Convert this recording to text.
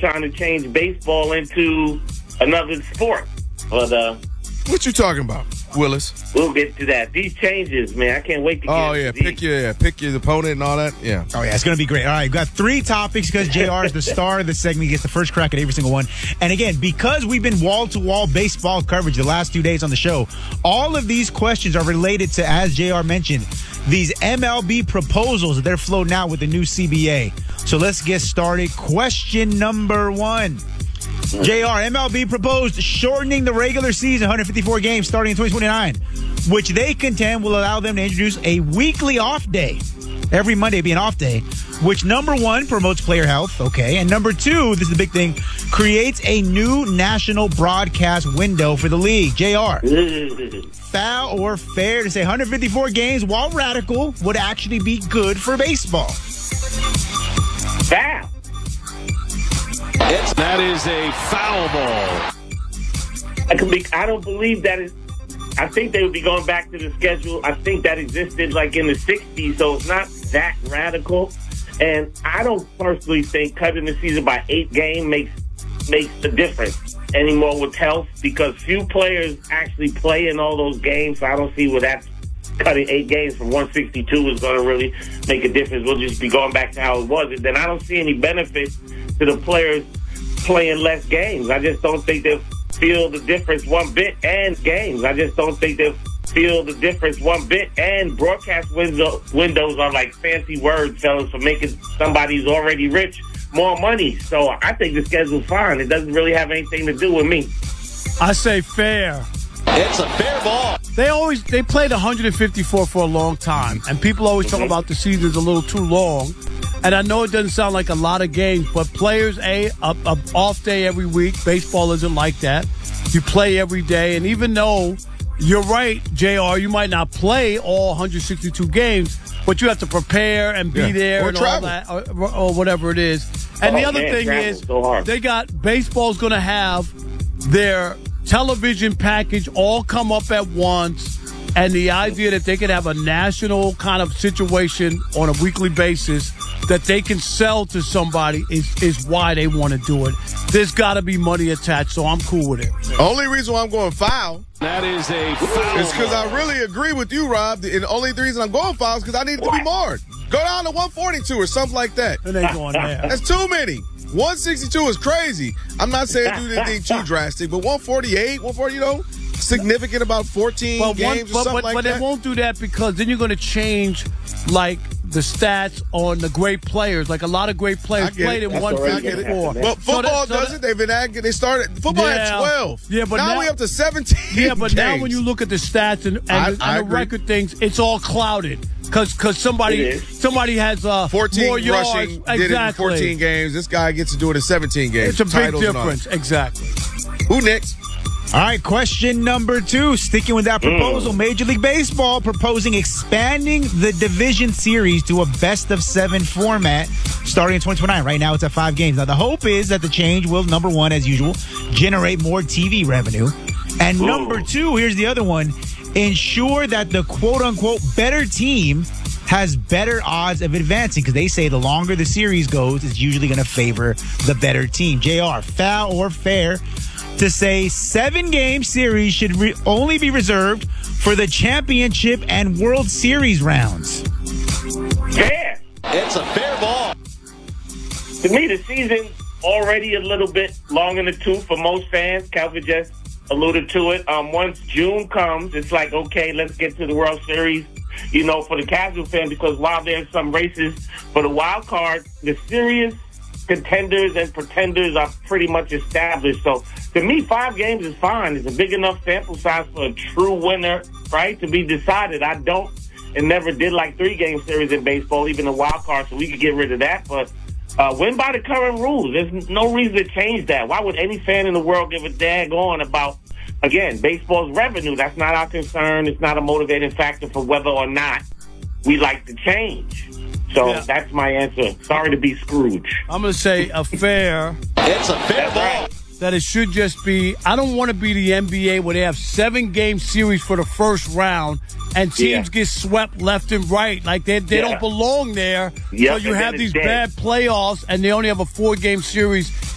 trying to change baseball into another sport. But what you talking about, Willis? We'll get to that. These changes, man, I can't wait to get to these. Pick your opponent and all that. Yeah. Oh, yeah, it's going to be great. All right, we've got 3 topics because JR is the star of the segment. He gets the first crack at every single one. And again, because we've been wall-to-wall baseball coverage the last 2 days on the show, all of these questions are related to, as JR mentioned, these MLB proposals that they're floating out with the new CBA. So let's get started. Question number 1. JR, MLB proposed shortening the regular season, 154 games starting in 2029, which they contend will allow them to introduce a weekly off day. Every Monday be an off day, which number 1 promotes player health, okay, and number 2, this is the big thing, creates a new national broadcast window for the league. JR, foul or fair to say 154 games, while radical, would actually be good for baseball? Foul. That is a foul ball. I don't believe that is. I think they would be going back to the schedule. I think that existed like in the 60s, so it's not that radical. And I don't personally think cutting the season by 8 games makes a difference anymore with health, because few players actually play in all those games. So I don't see where that's cutting 8 games from 162 is going to really make a difference. We'll just be going back to how it was. And then I don't see any benefit to the players playing less games. I just don't think they'll feel the difference one bit. And games, I just don't think they'll feel the difference one bit. And broadcast windows are like fancy words, fellas, for making somebody who's already rich more money. So I think the schedule's fine. It doesn't really have anything to do with me. I say fair. It's a fair ball. They played 154 for a long time, and people always talk about the season's a little too long. And I know it doesn't sound like a lot of games, but players, a off day every week. Baseball isn't like that. You play every day, and even though you're right, JR, you might not play all 162 games, but you have to prepare and be there or and travel. all that, or whatever it is. And the other thing is, they got baseball's going to have their television package all come up at once, and the idea that they could have a national kind of situation on a weekly basis that they can sell to somebody is why they want to do it. There's got to be money attached, so I'm cool with it. Only reason why I'm going foul That is a foul is because ball. I really agree with you, Rob. And the only reason I'm going foul is because I need it to be more. Go down to 142 or something like that. It ain't going there. That's too many. 162 is crazy. I'm not saying do anything too drastic, but 148, 140, significant about 14 games or something like that. But they won't do that because then you're going to change, like, the stats on the great players. Like, a lot of great players played in 154. But football does it. They've been acting. They started football at 12. Yeah, but now we're up to 17. Yeah, but games. now when you look at the stats and the record things, it's all clouded because somebody has 14 more yards. rushing, did it in 14 games. This guy gets to do it in 17 games. It's a big Titles difference. Exactly. Who next? All right, question number 2. Sticking with that proposal, Major League Baseball proposing expanding the division series to a best-of-7 format starting in 2029. Right now, it's at 5 games. Now, the hope is that the change will, number 1, as usual, generate more TV revenue. And number 2, here's the other one, ensure that the quote-unquote better team has better odds of advancing, because they say the longer the series goes, it's usually going to favor the better team. JR, foul or fair to say 7-game series should only be reserved for the championship and World Series rounds? Fair. It's a fair ball. To me, the season's already a little bit long in the tooth for most fans. Calvin just alluded to it. Once June comes, it's like, okay, let's get to the World Series, for the casual fan, because while there's some races for the wild card, the serious contenders and pretenders are pretty much established. So to me, 5 games is fine. It's a big enough sample size for a true winner, right, to be decided. I don't and never did like 3-game series in baseball, even the wild card, so we could get rid of that. But win by the current rules. There's no reason to change that. Why would any fan in the world give a daggone about, again, baseball's revenue? That's not our concern. It's not a motivating factor for whether or not we like to change. So that's my answer. Sorry to be Scrooge. I'm going to say a fair. It's a fair ball. Right. That it should just be, I don't want to be the NBA where they have 7-game series for the first round and teams get swept left and right. Like they don't belong there. Yep, So you have these bad playoffs and they only have a 4-game series